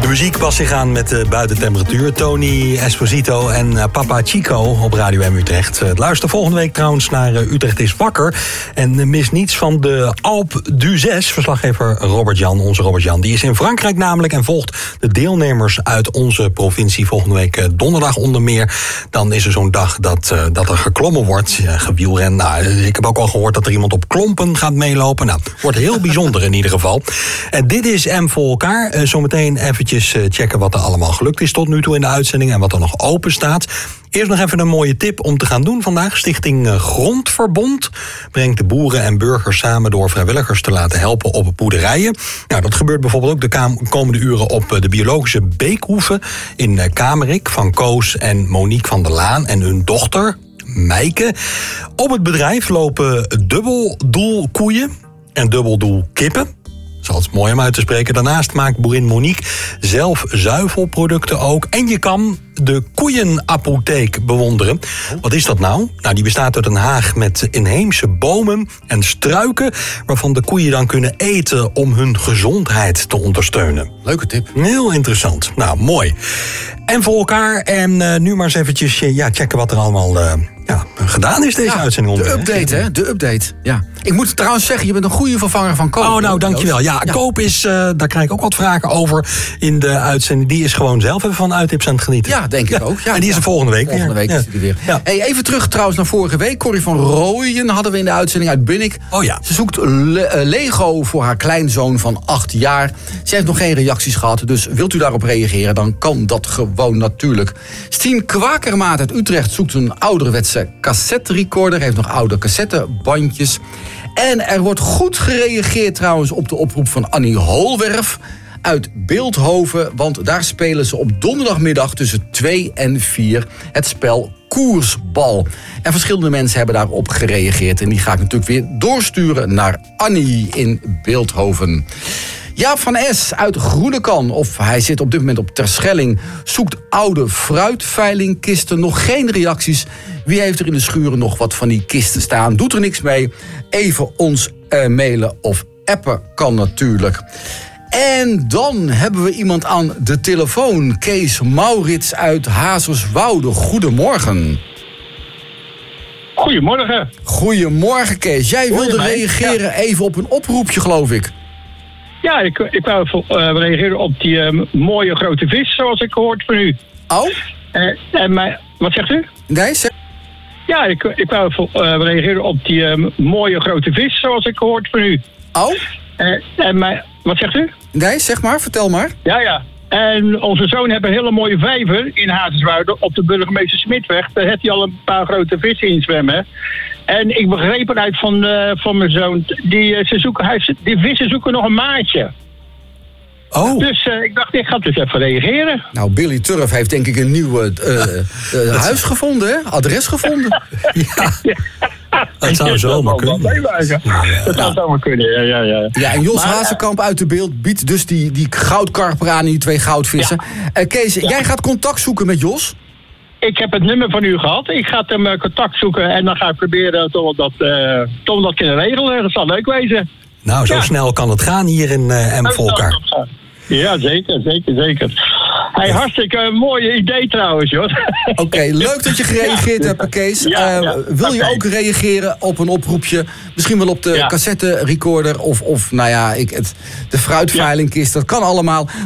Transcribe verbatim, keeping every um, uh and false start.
De muziek past zich aan met de buitentemperatuur. Tony Esposito en uh, Papa Chico op Radio M Utrecht. Uh, luister volgende week trouwens naar uh, Utrecht is wakker. En uh, mis niets van de Alpe d'Huez. Verslaggever Robert-Jan, onze Robert-Jan. Die is in Frankrijk namelijk en volgt de deelnemers uit onze provincie. Volgende week uh, donderdag onder meer. Dan is er zo'n dag dat, uh, dat er geklommen wordt. Uh, gewielren. Nou, ik heb ook al gehoord dat er iemand op klompen gaat meelopen. Nou, wordt heel bijzonder in ieder geval. En dit is M voor elkaar. Uh, zometeen eventjes uh, checken wat er allemaal gelukt is tot nu toe in de uitzending en wat er nog open staat. Eerst nog even een mooie tip om te gaan doen vandaag. Stichting Grondverbond brengt de boeren en burgers samen door vrijwilligers te laten helpen op boerderijen. Nou, dat gebeurt bijvoorbeeld ook de komende uren op de biologische beekhoeve in Kamerik van Koos en Monique van der Laan en hun dochter Meike. Op het bedrijf lopen dubbeldoel koeien en dubbeldoel kippen. Dat is altijd mooi om uit te spreken. Daarnaast maakt boerin Monique zelf zuivelproducten ook. En je kan de koeienapotheek bewonderen. Wat is dat nou? Nou, die bestaat uit een haag met inheemse bomen en struiken, waarvan de koeien dan kunnen eten om hun gezondheid te ondersteunen. Leuke tip. Heel interessant. Nou, mooi. En voor elkaar. En uh, nu maar eens eventjes uh, ja, checken wat er allemaal uh, ja, gedaan is deze ja, uitzending. De update, hè? De update. Ja. Ik moet trouwens zeggen, je bent een goede vervanger van Koop. Oh, nou, dankjewel. Ja, ja. Koop is, uh, daar krijg ik ook wat vragen over in de uitzending. Die is gewoon zelf even van uittips aan het genieten. Ja, denk ik ja. ook. Ja, en die is er volgende week volgende weer. week is die weer. Ja. Hey, even terug trouwens naar vorige week. Corrie van Rooyen hadden we in de uitzending uit Bunnik. Oh ja. Ze zoekt le- uh, Lego voor haar kleinzoon van acht jaar. Ze heeft nog geen reacties gehad, dus wilt u daarop reageren, dan kan dat gewoon natuurlijk. Stien Kwakermaat uit Utrecht zoekt een ouderwetse cassette recorder. Heeft nog oude cassettebandjes. En er wordt goed gereageerd trouwens op de oproep van Annie Holwerf uit Beeldhoven. Want daar spelen ze op donderdagmiddag tussen twee en vier het spel Koersbal. En verschillende mensen hebben daarop gereageerd. En die ga ik natuurlijk weer doorsturen naar Annie in Beeldhoven. Jaap van S. uit Groenekan, of hij zit op dit moment op Terschelling, zoekt oude fruitveilingkisten. Nog geen reacties. Wie heeft er in de schuren nog wat van die kisten staan? Doet er niks mee. Even ons uh, mailen of appen kan natuurlijk. En dan hebben we iemand aan de telefoon. Kees Maurits uit Hazerswoude. Goedemorgen. Goedemorgen. Goedemorgen, Kees. Jij wilde reageren ja. even op een oproepje, geloof ik. Ja, ik, ik wou uh, reageren op die uh, mooie grote vis, zoals ik gehoord van u. Oh? Uh, en mijn, wat zegt u? Nee, zeg. Ja, ik, ik wou uh, reageren op die uh, mooie grote vis, zoals ik gehoord van u. Oh? Uh, en mijn, wat zegt u? Nee, zeg maar, vertel maar. Ja, ja. En onze zoon heeft een hele mooie vijver in Hazerswoude op de Burgemeester Smitweg. Daar heeft hij al een paar grote vissen in zwemmen. En ik begreep eruit van, uh, van mijn zoon, die, ze zoeken, hij, die vissen zoeken nog een maatje. Oh. Dus uh, ik dacht, ik ga dus even reageren. Nou, Billy Turf heeft denk ik een nieuw uh, uh, huis gevonden, hè? Adres gevonden. Ja. Dat zou zomaar kunnen. Dat zou zomaar kunnen, ja, ja, ja. Ja, en Jos maar, Hazekamp uit de beeld biedt dus die, die goudkarper aan, die twee goudvissen. Ja. Uh, Kees, ja. jij gaat contact zoeken met Jos? Ik heb het nummer van u gehad. Ik ga hem uh, contact zoeken en dan ga ik proberen toch dat, uh, toch dat kunnen regelen. Dat zal leuk wezen. Nou, zo ja. snel kan het gaan hier in uh, M voor elkaar. Ja, zeker, zeker, zeker. Hey, hartstikke uh, mooie idee trouwens, Jos. Oké, okay, leuk dat je gereageerd hebt, Kees. Ja, uh, ja. Wil je okay. ook reageren op een oproepje? Misschien wel op de ja. cassette recorder of, of nou ja, ik, het, de fruitveilingkist. Dat kan allemaal.